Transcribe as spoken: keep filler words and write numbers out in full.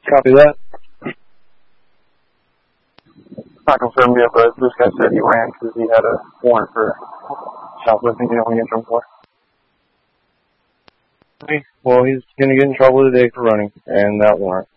Copy that. Not confirmed yet, but this guy said he ran because he had a warrant for shoplifting. He only entered for. Well, he's going to get in trouble today for running, and that warrant.